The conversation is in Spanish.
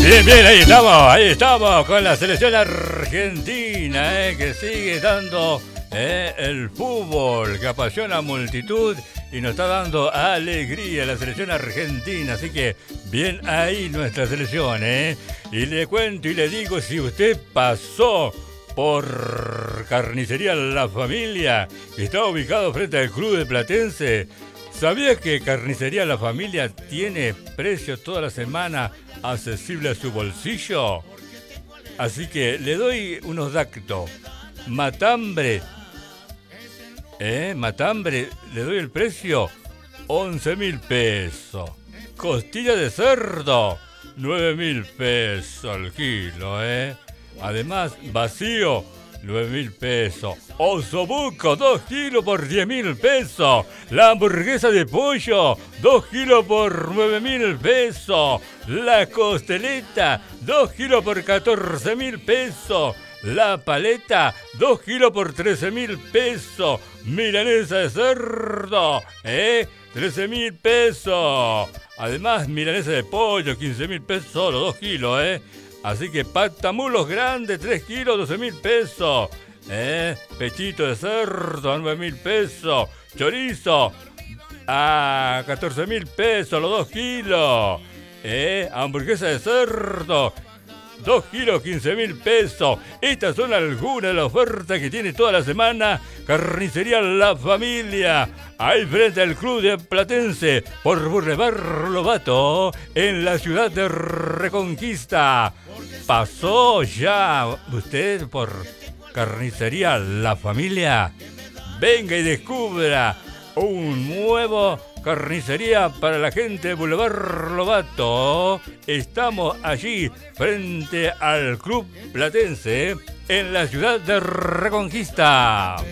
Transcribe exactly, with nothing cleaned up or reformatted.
Bien, bien, ahí estamos, ahí estamos con la selección argentina, eh, que sigue dando eh, el fútbol, que apasiona a multitud y nos está dando alegría la selección argentina. Así que bien ahí nuestra selección, ¿eh? Y le cuento y le digo, si usted pasó por Carnicería La Familia, que está ubicado frente al Club de Platense, ¿sabía que Carnicería La Familia tiene precios toda la semana accesible a su bolsillo? Así que le doy unos datos. Matambre, ¿eh? Matambre, le doy el precio, once mil pesos. Costilla de cerdo, nueve mil pesos al kilo, ¿eh? Además, vacío, nueve mil pesos. Osobuco, dos kilos por diez mil pesos. La hamburguesa de pollo, dos kilos por nueve mil pesos. La costeleta, dos kilos por catorce mil pesos. La paleta, dos kilos por trece mil pesos. Milanesa de cerdo, ¿eh? trece mil pesos. Además, milanesa de pollo, quince mil pesos solo, dos kilos, ¿eh? Así que patamulos grandes, tres kilos, doce mil pesos. ¿Eh? Pechito de cerdo, nueve mil pesos. Chorizo, a catorce mil pesos, los dos kilos. ¿Eh? Hamburguesa de cerdo, dos kilos, quince mil pesos. Estas son algunas de las ofertas que tiene toda la semana Carnicería La Familia, ahí frente al Club de Platense, por Boulevard Lobato, en la ciudad de Reconquista. ¿Pasó ya usted por Carnicería La Familia? Venga y descubra un nuevo carnicería para la gente de Boulevard Lobato. Estamos allí frente al Club Platense en la ciudad de Reconquista.